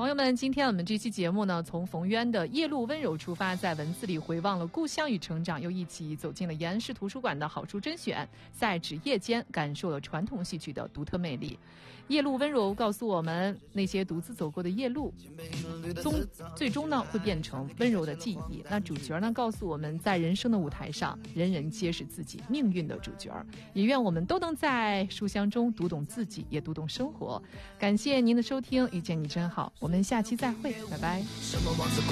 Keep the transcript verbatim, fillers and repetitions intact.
朋友们，今天我们这期节目呢，从冯渊的《夜路温柔》出发，在文字里回望了故乡与成长，又一起走进了延安市图书馆的好书甄选，在纸页间感受了传统戏曲的独特魅力。夜路温柔告诉我们，那些独自走过的夜路，终最终呢会变成温柔的记忆。那主角呢，告诉我们在人生的舞台上，人人皆是自己命运的主角。也愿我们都能在书香中读懂自己，也读懂生活。感谢您的收听，遇见你真好，我们下期再会，拜拜。什么王子